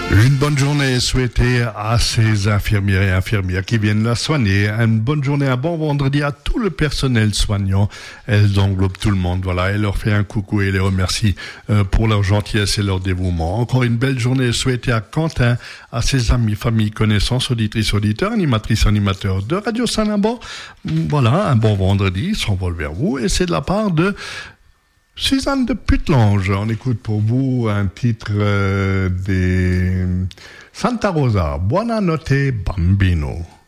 Une bonne journée souhaitée à ces infirmières et infirmières qui viennent la soigner. Une bonne journée, un bon vendredi à tout le personnel soignant. Elles englobent tout le monde. Voilà, elle leur fait un coucou et les remercie pour leur gentillesse et leur dévouement. Encore une belle journée souhaitée à Quentin, à ses amis, familles, connaissances, auditrices, auditeurs, animatrices, animateurs de Radio Saint-Lambert. Voilà, un bon vendredi s'envole vers vous et c'est de la part de Suzanne de Putlange. On écoute pour vous un titre des Santa Rosa, Buonanotte Bambino.